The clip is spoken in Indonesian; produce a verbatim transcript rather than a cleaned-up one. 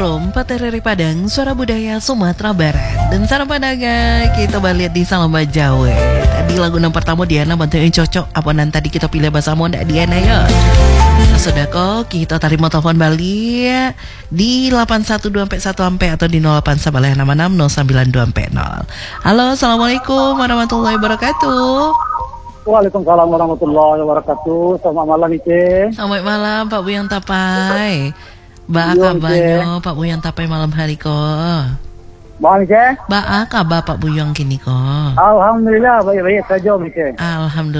from Patereri Padang, suara budaya Sumatera Barat. Dan sarang panaga kita balik di Salamba Jawa. Tadi lagu yang pertama Diana bantuin cocok apa nanti tadi kita pilih bahasa Monda Diana ya. Nah, sudah kok kita terima telepon Bali di delapan satu dua satu ampe atau di nol delapan satu enam enam nol sembilan dua nol. Halo, assalamualaikum warahmatullahi wabarakatuh. Waalaikumsalam warahmatullahi wabarakatuh. Selamat malam Ice. Selamat malam Pak Buyang Tapai. Ba kabarnya Pak Buyang Tapai malam hari ko. Malam Ice. Ba kabar Pak Buyang kini ko. Alhamdulillah baik-baik saja Ice. Alhamdulillah.